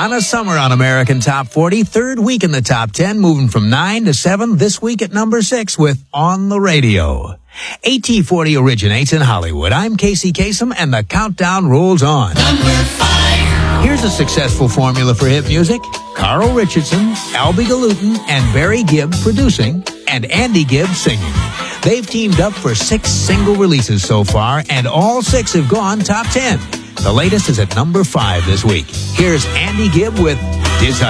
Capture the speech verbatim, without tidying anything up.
Donna Summer on American Top forty, third week in the top ten, moving from nine to seven this week at number six with On the Radio. A T forty originates in Hollywood. I'm Casey Kasem, and the countdown rolls on. Number five. Here's a successful formula for hit music. Carl Richardson, Albie Galutin, and Barry Gibb producing, and Andy Gibb singing. They've teamed up for six single releases so far, and all six have gone top ten. The latest is at number five this week. Here's Andy Gibb with Desire.